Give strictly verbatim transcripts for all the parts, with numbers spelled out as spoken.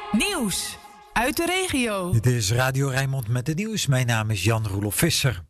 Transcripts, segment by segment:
Nieuws uit de regio. Dit is Radio Rijnmond met het nieuws. Mijn naam is Jan-Roelof Visser.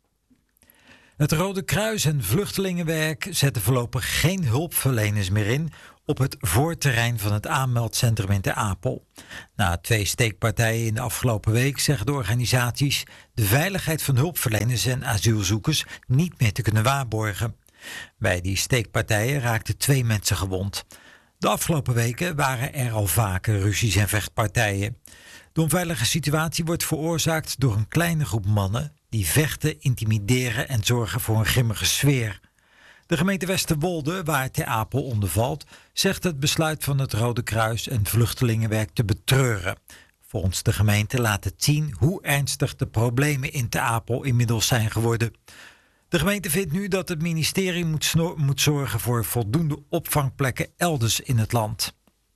Het Rode Kruis en Vluchtelingenwerk zetten voorlopig geen hulpverleners meer in op het voorterrein van het aanmeldcentrum in Ter Apel. Na twee steekpartijen in de afgelopen week zeggen de organisaties de veiligheid van hulpverleners en asielzoekers niet meer te kunnen waarborgen. Bij die steekpartijen raakten twee mensen gewond. De afgelopen weken waren er al vaker ruzies en vechtpartijen. De onveilige situatie wordt veroorzaakt door een kleine groep mannen die vechten, intimideren en zorgen voor een grimmige sfeer. De gemeente Westerwolde, waar Ter Apel onder valt, zegt het besluit van het Rode Kruis en Vluchtelingenwerk te betreuren. Volgens de gemeente laat het zien hoe ernstig de problemen in Ter Apel inmiddels zijn geworden. De gemeente vindt nu dat het ministerie moet, snor- moet zorgen voor voldoende opvangplekken elders in het land.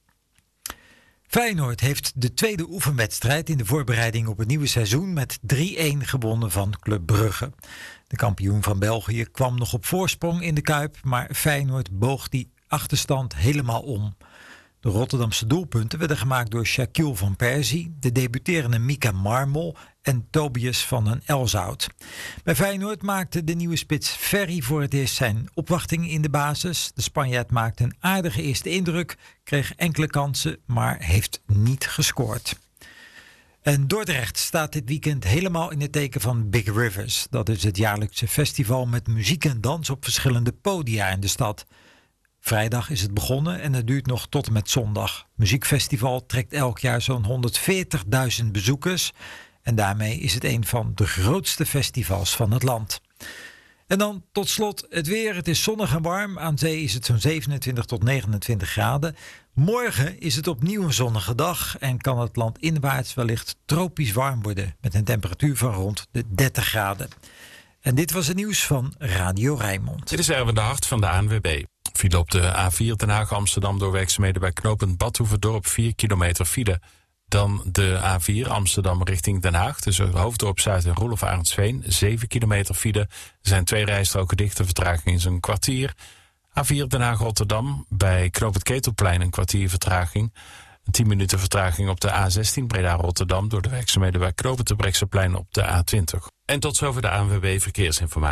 Feyenoord heeft de tweede oefenwedstrijd in de voorbereiding op het nieuwe seizoen met drie-een gewonnen van Club Brugge. De kampioen van België kwam nog op voorsprong in de Kuip, maar Feyenoord boog die achterstand helemaal om. De Rotterdamse doelpunten werden gemaakt door Shaquille van Persie, de debuterende Mika Marmol en Tobias van den Elzout. Bij Feyenoord maakte de nieuwe spits Ferry voor het eerst zijn opwachting in de basis. De Spanjaard maakte een aardige eerste indruk, kreeg enkele kansen, maar heeft niet gescoord. En Dordrecht staat dit weekend helemaal in het teken van Big Rivers. Dat is het jaarlijkse festival met muziek en dans op verschillende podia in de stad. Vrijdag is het begonnen en het duurt nog tot en met zondag. Muziekfestival trekt elk jaar zo'n honderdveertigduizend bezoekers. En daarmee is het een van de grootste festivals van het land. En dan tot slot het weer. Het is zonnig en warm. Aan zee is het zo'n zevenentwintig tot negenentwintig graden. Morgen is het opnieuw een zonnige dag en kan het land inwaarts wellicht tropisch warm worden met een temperatuur van rond de dertig graden. En dit was het nieuws van Radio Rijnmond. Dit is Erwin de Hart van de A N W B. File op de A vier Den Haag-Amsterdam door werkzaamheden bij knooppunt Badhoevedorp vier kilometer file. Dan de A vier Amsterdam richting Den Haag tussen Hoofddorp Zuid en Roelof Arendsveen zeven kilometer file. Er zijn twee rijstroken dicht, de vertraging is een kwartier. A vier Den Haag-Rotterdam bij knooppunt Ketelplein een kwartier vertraging. tien minuten vertraging op de A zestien Breda-Rotterdam door de werkzaamheden bij knooppunt Terbrechtseplein op de A twintig. En tot zover de A N W B Verkeersinformatie.